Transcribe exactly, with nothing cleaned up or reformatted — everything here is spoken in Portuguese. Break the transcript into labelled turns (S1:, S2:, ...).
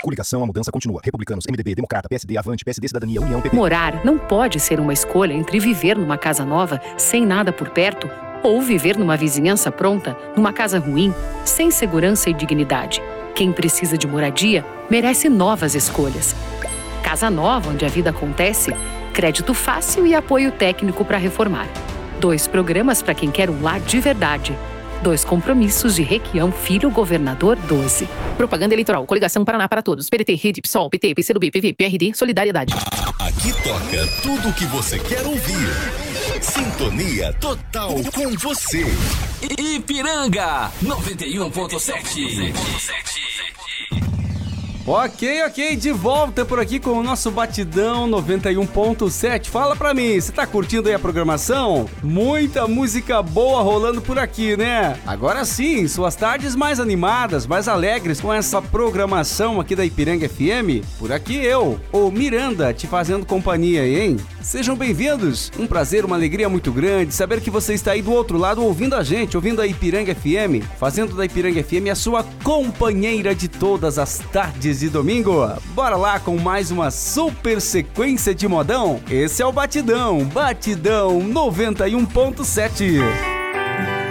S1: Coligação, a mudança continua. Republicanos, M D B, Democrata, P S D, Avante, P S D, Cidadania, União, P P.
S2: Morar não pode ser uma escolha entre viver numa casa nova, sem nada por perto, ou viver numa vizinhança pronta, numa casa ruim, sem segurança e dignidade. Quem precisa de moradia merece novas escolhas. Casa Nova, onde a vida acontece, crédito fácil e apoio técnico para reformar. Dois programas para quem quer um lar de verdade. Dois compromissos de Requião Filho, Governador doze.
S3: Propaganda eleitoral. Coligação Paraná para Todos. P D T, Rede, PSOL, P T, P C do B, P V, P R D, Solidariedade.
S4: Aqui toca tudo o que você quer ouvir. Sintonia total com você.
S5: Ipiranga noventa e um ponto sete.
S6: Ok, ok, de volta por aqui com o nosso Batidão noventa e um ponto sete. Fala pra mim, você tá curtindo aí a programação? Muita música boa rolando por aqui, né? Agora sim, suas tardes mais animadas, mais alegres com essa programação aqui da Ipiranga F M. Por aqui eu, o Miranda, te fazendo companhia aí, hein? Sejam bem-vindos. Um prazer, uma alegria muito grande saber que você está aí do outro lado ouvindo a gente, ouvindo a Ipiranga F M, fazendo da Ipiranga F M a sua companheira de todas as tardes de domingo. Bora lá com mais uma super sequência de modão. Esse é o Batidão, Batidão noventa e um ponto sete.